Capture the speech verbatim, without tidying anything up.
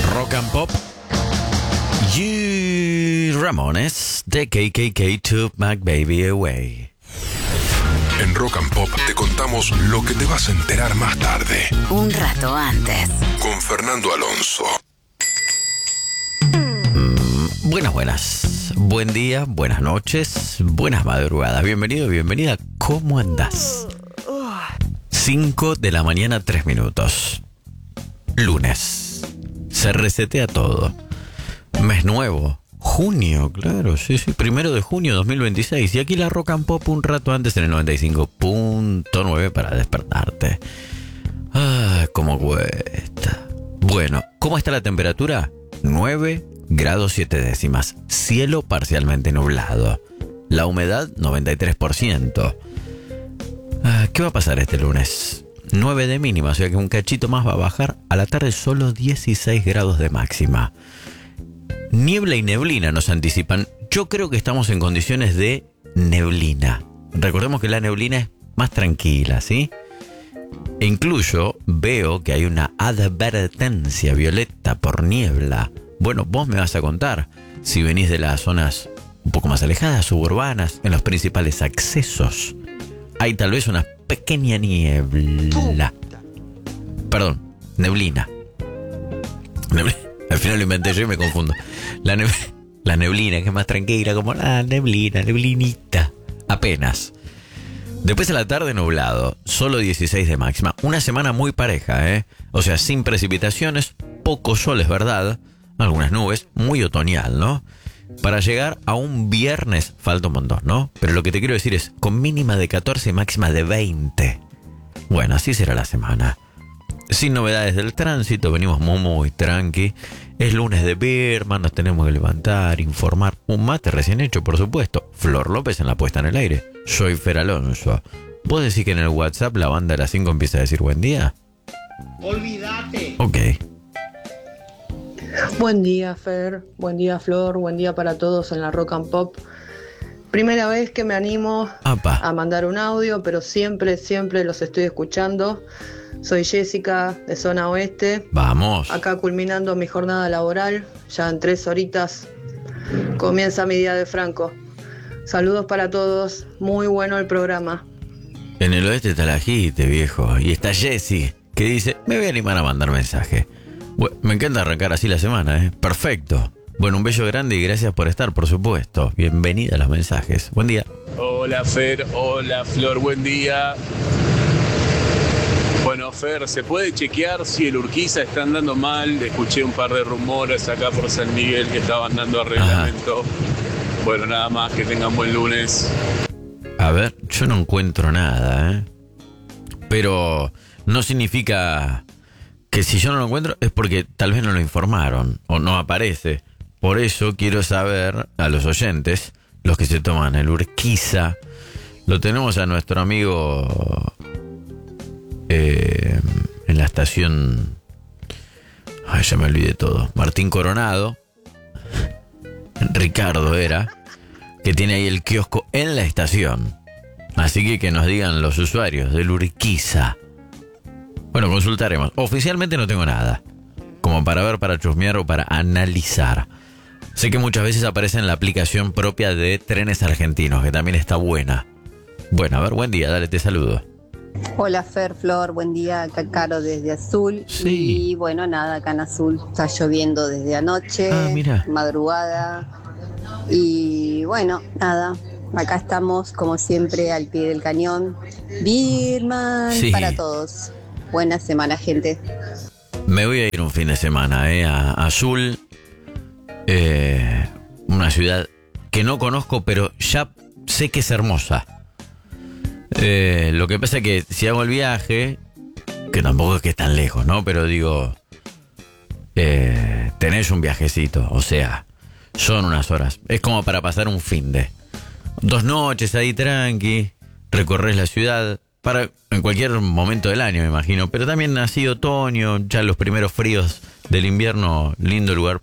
Rock and Pop y Ramones de K K K Took My Baby Away. En Rock and Pop te contamos lo que te vas a enterar más tarde. Un rato antes. Con Fernando Alonso. Mm, buenas, buenas. Buen día, buenas noches, buenas madrugadas. Bienvenido, bienvenida. ¿Cómo andás? cinco de la mañana, tres minutos. Lunes. Se resetea todo. Mes nuevo. Junio, claro, sí, sí. Primero de junio dos mil veintiséis. Y aquí la Rock and Pop un rato antes en el noventa y cinco punto nueve para despertarte. Ah, cómo cuesta. Bueno, ¿cómo está la temperatura? nueve grados siete décimas. Cielo parcialmente nublado. La humedad noventa y tres por ciento. Ah, ¿qué va a pasar este lunes? nueve de mínima, o sea que un cachito más va a bajar. A la tarde solo dieciséis grados de máxima. Niebla y neblina nos anticipan. Yo creo que estamos en condiciones de neblina. Recordemos que la neblina es más tranquila, ¿sí? E incluso veo que hay una advertencia violeta por niebla. Bueno, vos me vas a contar si venís de las zonas un poco más alejadas, suburbanas, en los principales accesos. Hay tal vez una pequeña niebla. Perdón, neblina. Neblina. Al final lo inventé yo y me confundo. La, neb la neblina, que es más tranquila, como la neblina, neblinita. Apenas. Después a la tarde nublado, solo dieciséis de máxima. Una semana muy pareja, ¿eh? O sea, sin precipitaciones, pocos soles, ¿verdad? Algunas nubes, muy otoñal, ¿no? Para llegar a un viernes falta un montón, ¿no? Pero lo que te quiero decir es, con mínima de catorce y máxima de veinte. Bueno, así será la semana. Sin novedades del tránsito, venimos muy, muy tranqui. Es lunes de Birman, nos tenemos que levantar, informar. Un mate recién hecho, por supuesto. Flor López en la puesta en el aire. Soy Fer Alonso. ¿Vos decís que en el WhatsApp la banda de las cinco empieza a decir buen día? Olvídate. Ok. Buen día, Fer. Buen día, Flor. Buen día para todos en la Rock and Pop. Primera vez que me animo Apa. a mandar un audio, pero siempre, siempre los estoy escuchando. Soy Jessica, de Zona Oeste. Vamos. Acá culminando mi jornada laboral. Ya en tres horitas comienza mi día de Franco. Saludos para todos. Muy bueno el programa. En el oeste está la Jite, viejo. Y está Jessy, que dice, me voy a animar a mandar mensaje. Bueno, me encanta arrancar así la semana, ¿eh? Perfecto. Bueno, un beso grande y gracias por estar, por supuesto. Bienvenida a los mensajes. Buen día. Hola, Fer. Hola, Flor. Buen día. Bueno, Fer, ¿se puede chequear si el Urquiza está andando mal? Escuché un par de rumores acá por San Miguel que estaban dando arreglamento. Ajá. Bueno, nada más, que tengan buen lunes. A ver, yo no encuentro nada, ¿eh? Pero no significa que si yo no lo encuentro es porque tal vez no lo informaron o no aparece. Por eso quiero saber a los oyentes, los que se toman el Urquiza. Lo tenemos a nuestro amigo eh, en la estación. Ay, ya me olvidé todo. Martín Coronado. Ricardo era. Que tiene ahí el kiosco en la estación. Así que que nos digan los usuarios del Urquiza. Bueno, consultaremos. Oficialmente no tengo nada. Como para ver, para chusmear o para analizar. Sé que muchas veces aparece en la aplicación propia de Trenes Argentinos, que también está buena. Bueno, a ver, buen día, dale, te saludo. Hola Fer, Flor, buen día, acá Caro desde Azul. Sí. Y bueno, nada, acá en Azul está lloviendo desde anoche, Ah, mira. madrugada. Y bueno, nada, acá estamos como siempre al pie del cañón. Birman Sí. para todos. Buena semana, gente. Me voy a ir un fin de semana, eh, a Azul. Eh, una ciudad que no conozco, pero ya sé que es hermosa. Eh, lo que pasa es que si hago el viaje, que tampoco es que es tan lejos, ¿no? Pero digo, eh, tenés un viajecito, o sea, son unas horas. Es como para pasar un fin de dos noches ahí tranqui, recorres la ciudad, para en cualquier momento del año, me imagino. Pero también así otoño, ya los primeros fríos del invierno, lindo lugar